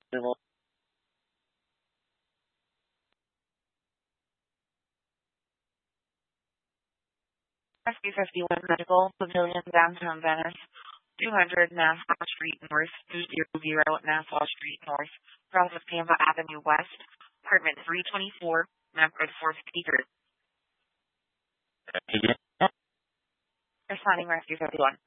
Rescue 51 Medical Pavilion, downtown Venice, 200 Nassau Street North, 200 Nassau Street North, across of Tampa Avenue West, apartment 324, Manfred 453. Responding Rescue 51.